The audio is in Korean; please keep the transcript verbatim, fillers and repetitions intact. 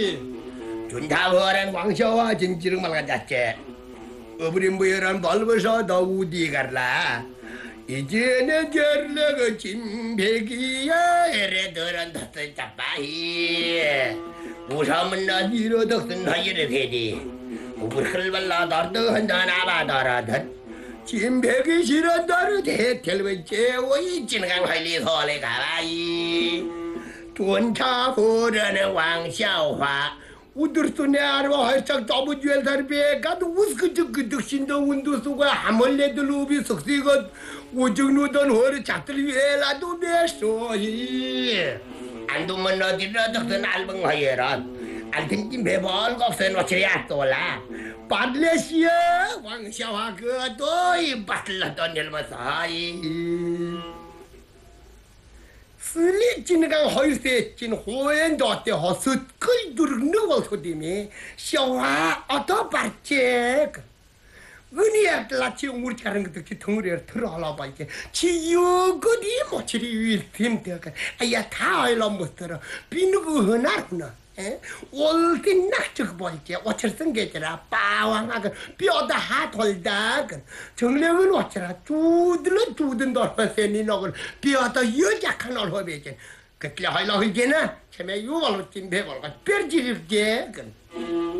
준다버란 왕샤와 진지릉 말가자체 어부린 부여란 벌버서 더우디 갈라 이제는 결례가 진백이야 에레들은 덧을 잡아히 무사문 나디로 덕슨 하이를 해디 우불 흘발라 더르드 한잔 아바더라듯 진백이 싫어더르 대텔왜 제워이 진강 할리 소리 가라이 둔차 부르는 왕샤화 우드르스네 아르와 활짝 더부 주엘 살비에 가도 우스그득그득 신도 운두수가 하물레들 우비 석시가 우중누던 호르 잡들 위에라도 내소이 안두면 어디라 덕선 알방하여라 알텐기 매벌 겁선 어찌야 또라 발레시아 왕샤와 그도이 바틀라던 일마사이 슬리진가 허이세진 호엔도 때 허스 끌두르는 것소디미 샤와 어떠 발제 은희야 라치 우리 가는 것도 덩어리를 들어하라 봐이게 지유거디 모치리 위팀 되가 아야 다 알아 못 들어 비누고 흔하구나 에 올긴 낙적 볼게 어쩔선 게더라 빠왕하고 뼈다 하돌다 정령은 어쩌라 두들은 두든 돌아서니 너걸 뼈다 여작한 얼허베게 그때 하려고 했잖아 처음에 유발로 찐 배벌가 뼈지르게